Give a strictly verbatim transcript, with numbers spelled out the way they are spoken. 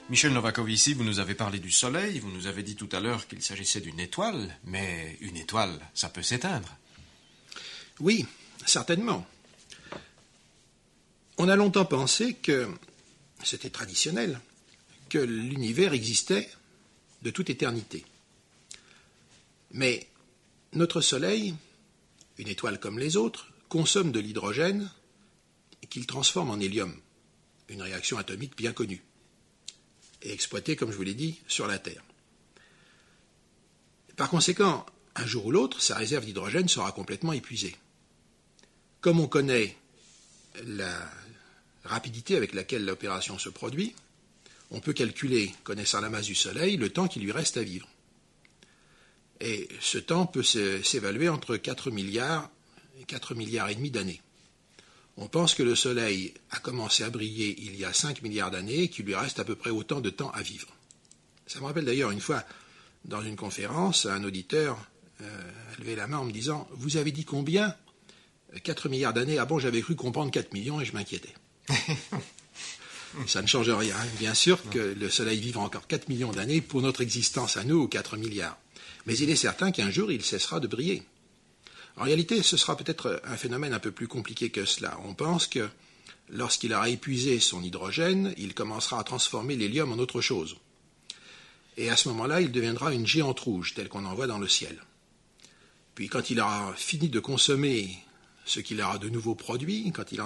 Michel Novakovici, vous nous avez parlé du soleil, vous nous avez dit tout à l'heure qu'il s'agissait d'une étoile, mais une étoile, ça peut s'éteindre. Oui, certainement. On a longtemps pensé que, c'était traditionnel, que l'univers existait de toute éternité. Mais notre soleil, une étoile comme les autres, consomme de l'hydrogène qu'il transforme en hélium, une réaction atomique bien connue, et exploitée, comme je vous l'ai dit, sur la Terre. Par conséquent, un jour ou l'autre, sa réserve d'hydrogène sera complètement épuisée. Comme on connaît la rapidité avec laquelle l'opération se produit, on peut calculer, connaissant la masse du Soleil, le temps qui lui reste à vivre. Et ce temps peut s'évaluer entre quatre milliards et quatre milliards et demi d'années. On pense que le Soleil a commencé à briller il y a cinq milliards d'années et qu'il lui reste à peu près autant de temps à vivre. Ça me rappelle d'ailleurs une fois, dans une conférence, un auditeur euh, a levé la main en me disant « Vous avez dit combien ?»« quatre milliards d'années. » Ah bon, j'avais cru comprendre quatre millions et je m'inquiétais. Ça ne change rien. Bien sûr que le Soleil vivra encore quatre millions d'années pour notre existence à nous, ou quatre milliards. Mais il est certain qu'un jour, il cessera de briller. En réalité, ce sera peut-être un phénomène un peu plus compliqué que cela. On pense que lorsqu'il aura épuisé son hydrogène, il commencera à transformer l'hélium en autre chose. Et à ce moment-là, il deviendra une géante rouge, telle qu'on en voit dans le ciel. Puis quand il aura fini de consommer ce qu'il aura de nouveau produit, quand il